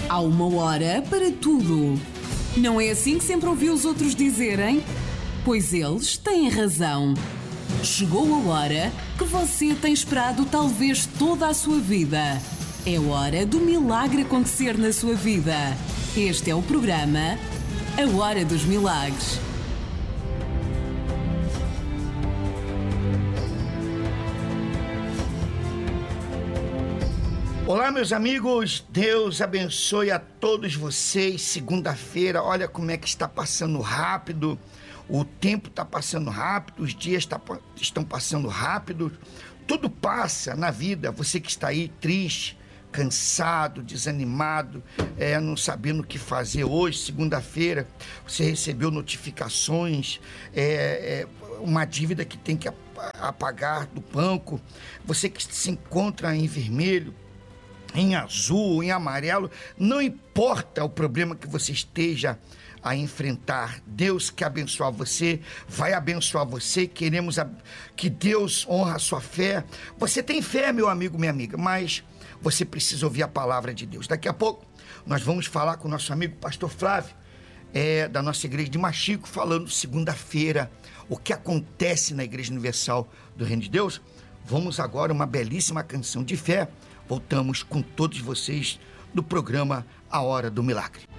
Há uma hora para tudo. Não é assim que sempre ouviu os outros dizerem? Pois eles têm razão. Chegou a hora que você tem esperado talvez toda a sua vida. É hora do milagre acontecer na sua vida. Este é o programa A Hora dos Milagres. Olá, meus amigos, Deus abençoe a todos vocês. Segunda-feira, olha como é que está passando rápido, o tempo está passando rápido, os dias estão passando rápido, tudo passa na vida. Você que está aí triste, cansado, desanimado, não sabendo o que fazer hoje, segunda-feira, você recebeu notificações, uma dívida que tem que apagar do banco, você que se encontra em vermelho, em azul, em amarelo, não importa o problema que você esteja a enfrentar, Deus quer abençoar você, vai abençoar você. Queremos que Deus honre a sua fé. Você tem fé, meu amigo, minha amiga, mas você precisa ouvir a palavra de Deus. Daqui a pouco nós vamos falar com o nosso amigo pastor Flávio, da nossa igreja de Machico, falando segunda-feira o que acontece na Igreja Universal do Reino de Deus. Vamos agora uma belíssima canção de fé. Voltamos com todos vocês no programa A Hora do Milagre.